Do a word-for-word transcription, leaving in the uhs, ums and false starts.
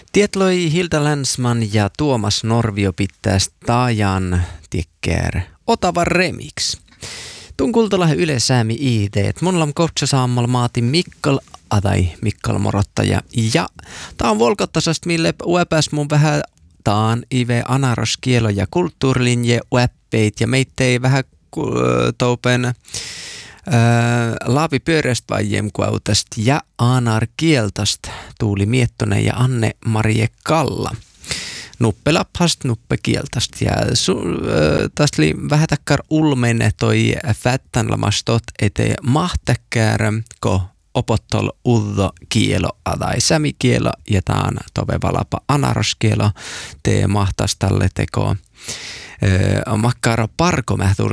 Tietloi Hilda Länsman ja Tuomas Norvio pitää Stajan tikkär Otava remix. Tun kultalahe ylesäämi ideet. Mun lam kohtsa saammal maati Mikkal Adai Mikkal Morottaja. Ja tää on volkottasast mille uepäs mun vähän taan ive anaros kielo ja kulttuurilinje ueppeit ja meittei vähän toupen Laavi pyöreästä vajem kuautast ja Aanar kieltast Tuuli Miettonen ja Anne-Marie Kalla. Nuppe laphast, nuppe kieltast. Ja tästä oli vähän takkar ulmen toi fättänlamastot ete mahtäkkär ko opottol uddo kielo adai sämi kielo ja taan tove valapa anaros kielo te mahtas tälle teko makkara parko mähtur